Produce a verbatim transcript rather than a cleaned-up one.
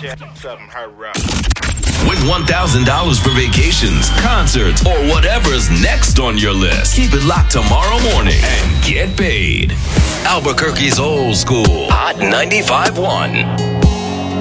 Something her rock. Win one thousand dollars for vacations, concerts, or whatever's next on your list. Keep it locked tomorrow morning and get paid. Albuquerque's Old School Hot ninety-five point one.